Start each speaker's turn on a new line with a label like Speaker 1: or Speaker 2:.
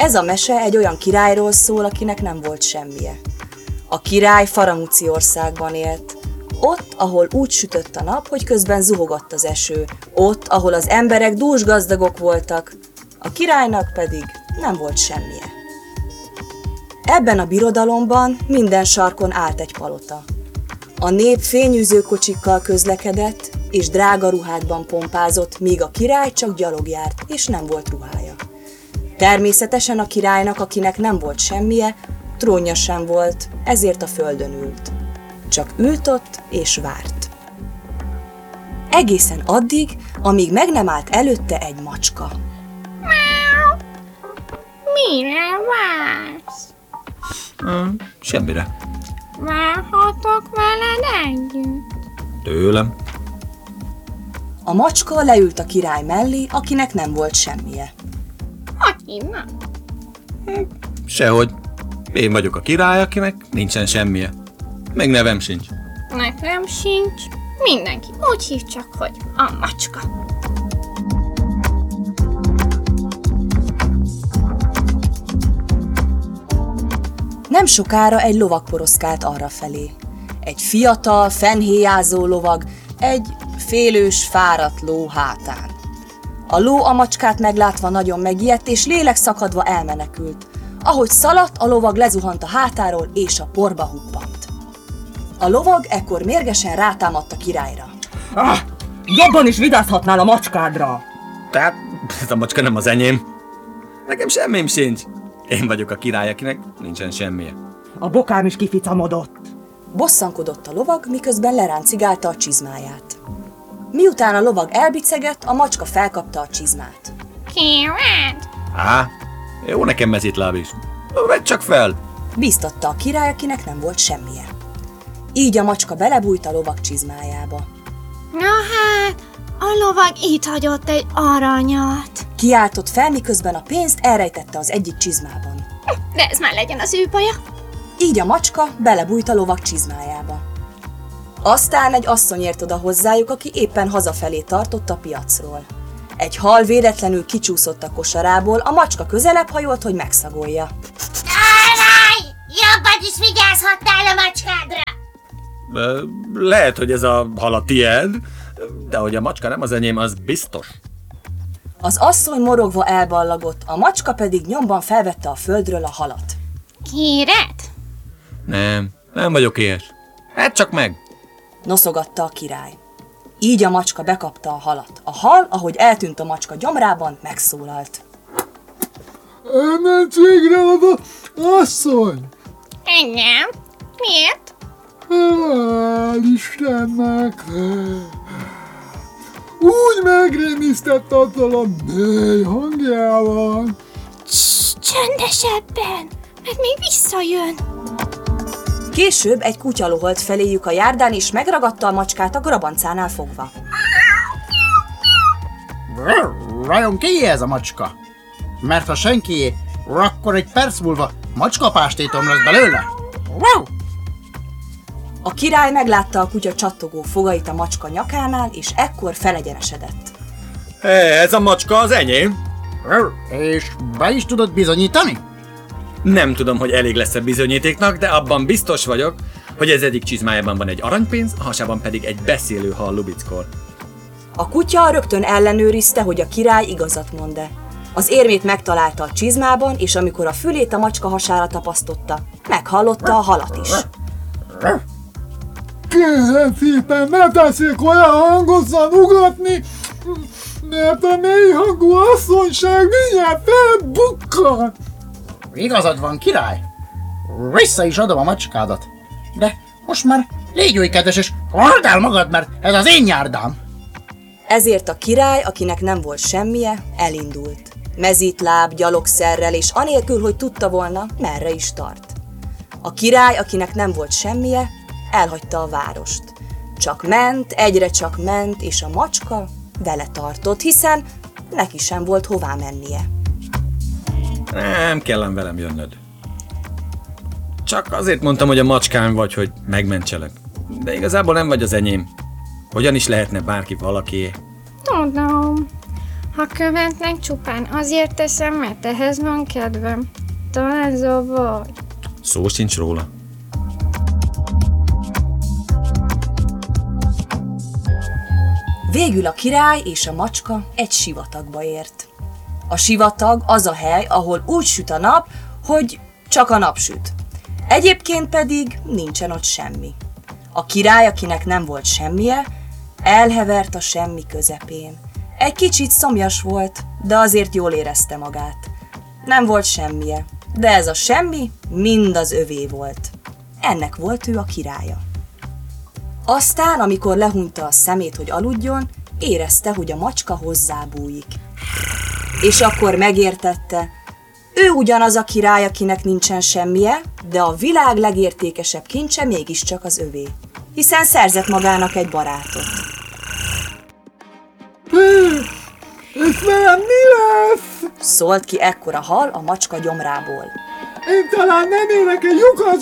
Speaker 1: Ez a mese egy olyan királyról szól, akinek nem volt semmije. A király Faramúci országban élt. Ott, ahol úgy sütött a nap, hogy közben zuhogott az eső. Ott, ahol az emberek dúsgazdagok voltak. A királynak pedig nem volt semmije. Ebben a birodalomban minden sarkon állt egy palota. A nép fényűző kocsikkal közlekedett, és drága ruhádban pompázott, míg a király csak gyalog járt, és nem volt ruhája. Természetesen a királynak, akinek nem volt semmije, trónja sem volt, ezért a földön ült. Csak ült ott és várt. Egészen addig, amíg meg nem állt előtte egy macska.
Speaker 2: Mire vársz?
Speaker 3: Semmire.
Speaker 2: Várhatok veled együtt?
Speaker 3: Tőlem?
Speaker 1: A macska leült a király mellé, akinek nem volt semmije.
Speaker 2: Hogy hívnak?
Speaker 3: Sehogy. Én vagyok a király, akinek nincsen semmije. Meg nevem sincs.
Speaker 2: Nekem sincs. Mindenki úgy hív csak, hogy a macska.
Speaker 1: Nem sokára egy lovag poroszkált arrafelé. Egy fiatal, fennhéjázó lovag, egy félős, fáradt ló hátán. A ló a macskát meglátva nagyon megijedt, és lélegszakadva elmenekült. Ahogy szaladt, a lovag lezuhant a hátáról, és a porba huppant. A lovag ekkor mérgesen rátámadt a királyra.
Speaker 4: Jobban is vigyázhatnál a macskádra!
Speaker 3: Tehát ez a macska nem az enyém. Nekem semmim sincs. Én vagyok a király, akinek nincsen semmije.
Speaker 4: A bokám is kificamodott.
Speaker 1: Bosszankodott a lovag, miközben leráncigálta a csizmáját. Miután a lovag elbicegett, a macska felkapta a csizmát.
Speaker 2: Kívánt?
Speaker 3: Jó nekem mezitláb is. Vedd csak fel!
Speaker 1: Bíztatta a király, akinek nem volt semmije. Így a macska belebújt a lovag csizmájába.
Speaker 2: Na hát, a lovag itt hagyott egy aranyat.
Speaker 1: Kiáltott fel, miközben a pénzt elrejtette az egyik csizmában.
Speaker 2: De ez már legyen az ő baja.
Speaker 1: Így a macska belebújt a lovag csizmájába. Aztán egy asszony ért oda hozzájuk, aki éppen hazafelé tartott a piacról. Egy hal véletlenül kicsúszott a kosarából, a macska közelebb hajolt, hogy megszagolja.
Speaker 5: Állj! Jobban is vigyázhatnál a macskádra!
Speaker 3: Lehet, hogy ez a hal a tied, de hogy a macska nem az enyém, az biztos.
Speaker 1: Az asszony morogva elballagott, a macska pedig nyomban felvette a földről a halat.
Speaker 2: Kéred?
Speaker 3: Nem vagyok ilyes. Hát csak meg.
Speaker 1: Noszogatta a király. Így a macska bekapta a halat. A hal, ahogy eltűnt a macska gyomrában, megszólalt.
Speaker 6: Elmentségre oda, asszony!
Speaker 2: Engem? Miért?
Speaker 6: Hál' Istennek! Úgy megrémisztett azzal a mély hangjával.
Speaker 2: Csöndesebben, mert még visszajön.
Speaker 1: Később egy kutya loholt feléjük a járdán, és megragadta a macskát a grabancánál fogva.
Speaker 7: Vajon kié ez a macska? Mert ha senkié, akkor egy perc múlva macskapástétom lesz belőle.
Speaker 1: A király meglátta a kutya csattogó fogait a macska nyakánál, és ekkor felegyenesedett.
Speaker 3: Ez a macska az enyém.
Speaker 7: És be is tudod bizonyítani?
Speaker 3: Nem tudom, hogy elég lesz a bizonyítéknak, de abban biztos vagyok, hogy ez egyik csizmájában van egy aranypénz, a hasában pedig egy beszélő hal lubickol.
Speaker 1: A kutya rögtön ellenőrizte, hogy a király igazat mond-e. Az érmét megtalálta a csizmában, és amikor a fülét a macska hasára tapasztotta, meghallotta a halat is.
Speaker 6: Kérem szépen, ne tessék olyan hangosan ugatni, mert a mély hangú asszonyság mindjárt felbukkan.
Speaker 7: Igazad van, király. Vissza is adom a macskádat. De most már légy oly kedves, és halld el magad, mert ez az én járdám.
Speaker 1: Ezért a király, akinek nem volt semmije, elindult. Mezítláb, gyalogszerrel, és anélkül, hogy tudta volna, merre is tart. A király, akinek nem volt semmije, elhagyta a várost. Csak ment, egyre csak ment, és a macska vele tartott, hiszen neki sem volt hová mennie.
Speaker 3: Nem kellem velem jönnöd. Csak azért mondtam, hogy a macskám vagy, hogy megmentselek. De igazából nem vagy az enyém. Hogyan is lehetne bárki valakié?
Speaker 2: Tudom. Ha követnek, csupán azért teszem, mert ehhez van kedvem. Talán zavar.
Speaker 3: Szó sincs róla.
Speaker 1: Végül a király és a macska egy sivatagba ért. A sivatag az a hely, ahol úgy süt a nap, hogy csak a nap süt. Egyébként pedig nincsen ott semmi. A király, akinek nem volt semmije, elhevert a semmi közepén. Egy kicsit szomjas volt, de azért jól érezte magát. Nem volt semmije, de ez a semmi mind az övé volt. Ennek volt ő a királya. Aztán, amikor lehunta a szemét, hogy aludjon, érezte, hogy a macska hozzábújik. És akkor megértette, ő ugyanaz a király, akinek nincsen semmije, de a világ legértékesebb kincse mégiscsak az övé, hiszen szerzett magának egy barátot.
Speaker 6: És velem mi lesz?
Speaker 1: Szólt ki ekkora hal a macska gyomrából.
Speaker 6: Én talán nem érek egy lyukas